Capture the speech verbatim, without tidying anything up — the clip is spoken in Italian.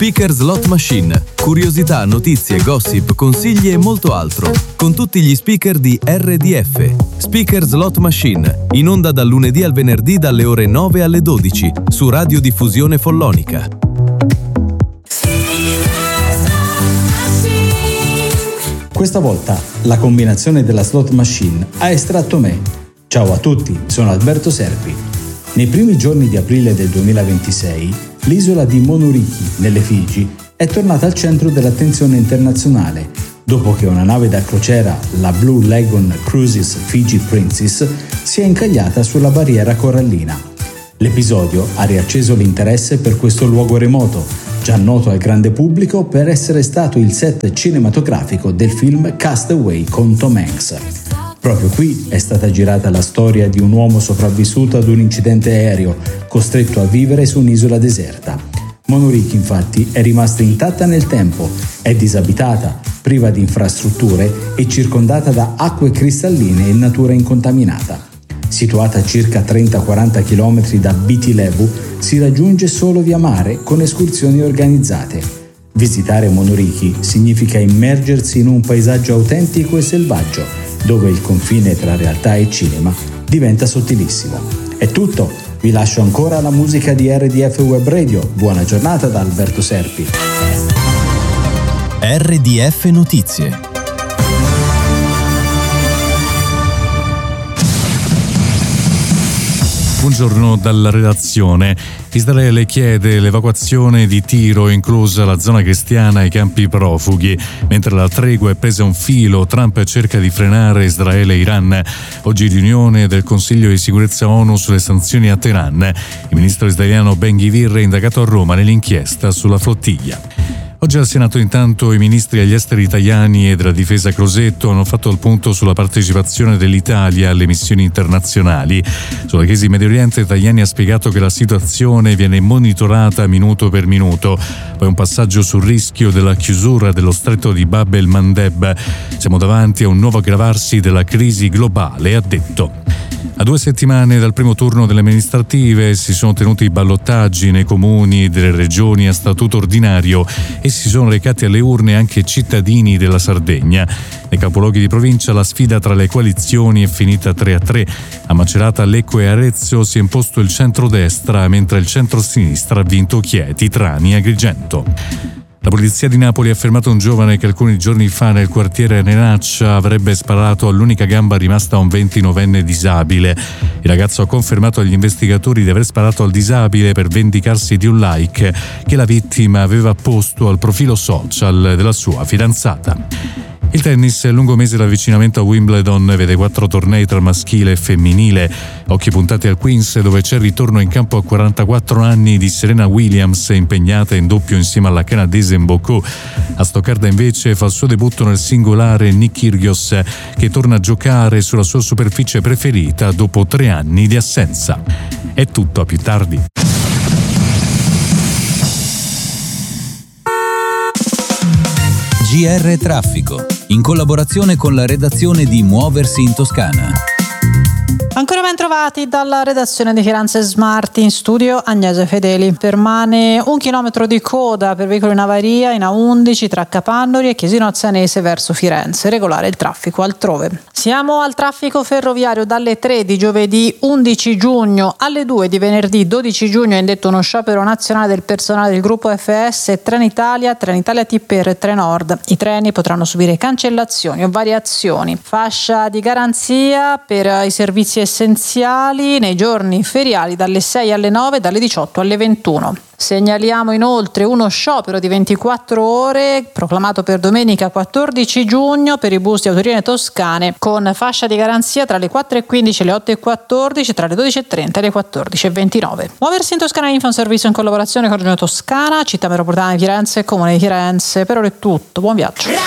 Speaker Slot Machine, curiosità, notizie, gossip, consigli e molto altro, con tutti gli speaker di R D F. Speaker Slot Machine, in onda dal lunedì al venerdì dalle ore nove alle dodici, su Radiodiffusione Follonica. Questa volta la combinazione della slot machine ha estratto me. Ciao a tutti, sono Alberto Serpi. Nei primi giorni di aprile del duemilaventisei, l'isola di Monuriki, nelle Figi, è tornata al centro dell'attenzione internazionale, dopo che una nave da crociera, la Blue Lagoon Cruises Fiji Princess, si è incagliata sulla barriera corallina. L'episodio ha riacceso l'interesse per questo luogo remoto, già noto al grande pubblico per essere stato il set cinematografico del film Castaway con Tom Hanks. Proprio qui è stata girata la storia di un uomo sopravvissuto ad un incidente aereo, costretto a vivere su un'isola deserta. Monuriki, infatti, è rimasta intatta nel tempo, è disabitata, priva di infrastrutture e circondata da acque cristalline e natura incontaminata. Situata a circa trenta quaranta chilometri da Viti Levu, si raggiunge solo via mare con escursioni organizzate. Visitare Monuriki significa immergersi in un paesaggio autentico e selvaggio, dove il confine tra realtà e cinema diventa sottilissimo. È tutto, vi lascio ancora la musica di R D F Web Radio. Buona giornata da Alberto Serpi. R D F Notizie. Buongiorno dalla redazione. Israele chiede l'evacuazione di Tiro, inclusa la zona cristiana e i campi profughi. Mentre la tregua è presa un filo, Trump cerca di frenare Israele e Iran. Oggi riunione del Consiglio di sicurezza ONU sulle sanzioni a Teheran. Il ministro israeliano Ben Gvir è indagato a Roma nell'inchiesta sulla flottiglia. Oggi al Senato intanto i ministri agli esteri italiani e della difesa Crosetto hanno fatto il punto sulla partecipazione dell'Italia alle missioni internazionali. Sulla crisi in Medio Oriente Tajani ha spiegato che la situazione viene monitorata minuto per minuto. Poi un passaggio sul rischio della chiusura dello stretto di Bab el-Mandeb. Siamo davanti a un nuovo aggravarsi della crisi globale, ha detto. A due settimane dal primo turno delle amministrative si sono tenuti i ballottaggi nei comuni delle regioni a statuto ordinario e si sono recati alle urne anche cittadini della Sardegna. Nei capoluoghi di provincia la sfida tra le coalizioni è finita tre a tre. A Macerata, Lecco e Arezzo si è imposto il centrodestra, mentre il centrosinistra ha vinto Chieti, Trani e Agrigento. La polizia di Napoli ha fermato un giovane che alcuni giorni fa nel quartiere Renaccia avrebbe sparato all'unica gamba rimasta a un ventinovenne disabile. Il ragazzo ha confermato agli investigatori di aver sparato al disabile per vendicarsi di un like che la vittima aveva posto al profilo social della sua fidanzata. Il tennis, lungo mese l'avvicinamento a Wimbledon, vede quattro tornei tra maschile e femminile. Occhi puntati al Queens, dove c'è il ritorno in campo a quarantaquattro anni di Serena Williams, impegnata in doppio insieme alla canadese Mboko. A Stoccarda invece fa il suo debutto nel singolare Nick Kyrgios, che torna a giocare sulla sua superficie preferita dopo tre anni di assenza. È tutto, a più tardi. G R Traffico, in collaborazione con la redazione di Muoversi in Toscana. Ancora ben trovati dalla redazione di Firenze Smart, in studio Agnese Fedeli. Permane un chilometro di coda per veicoli in avaria in A undici tra Capannori e Chiesino Azzanese verso Firenze. Regolare il traffico altrove. Siamo al traffico ferroviario. Dalle tre di giovedì undici giugno alle due di venerdì dodici giugno è indetto uno sciopero nazionale del personale del gruppo F S Trenitalia, Trenitalia T P e Trenord. I treni potranno subire cancellazioni o variazioni. Fascia di garanzia per i servizi essenziali nei giorni feriali dalle sei alle nove e dalle diciotto alle ventuno. Segnaliamo inoltre uno sciopero di ventiquattro ore proclamato per domenica quattordici giugno per i bus di autolinee toscane con fascia di garanzia tra le quattro e quindici e le otto e quattordici, tra le dodici e trenta e le quattordici e ventinove. Muoversi in Toscana Info, un servizio in collaborazione con Regione Toscana, Città Metropolitana di Firenze e Comune di Firenze. Per ora è tutto, buon viaggio.